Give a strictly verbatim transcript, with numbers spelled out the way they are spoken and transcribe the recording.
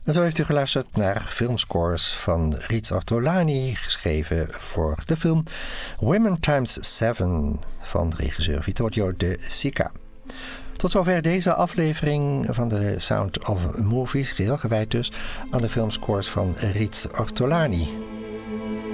En zo heeft u geluisterd naar filmscores van Rits Ortolani, geschreven voor de film Women times seven van regisseur Vittorio De Sica. Tot zover deze aflevering van de Sound of Movies, geheel gewijd dus aan de filmscores van Rits Ortolani.